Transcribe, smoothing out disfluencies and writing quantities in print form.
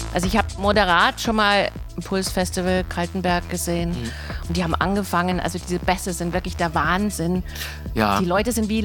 Also ich habe moderat schon mal Impulsfestival Kaltenberg gesehen und die haben angefangen, also diese Bässe sind wirklich der Wahnsinn. Ja. Die Leute sind wie